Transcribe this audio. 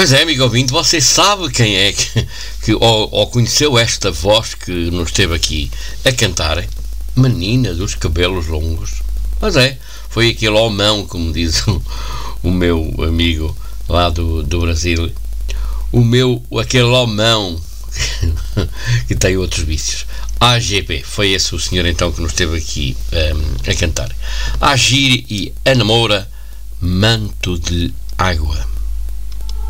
Pois é, amigo ouvinte, você sabe quem é ou conheceu esta voz que nos esteve aqui a cantar? Menina dos cabelos longos. Pois é, foi aquele homão, como diz o meu amigo lá do Brasil. Aquele homão que tem outros vícios. AGP, foi esse o senhor então que nos esteve aqui a cantar. Agir e a namora, manto de água.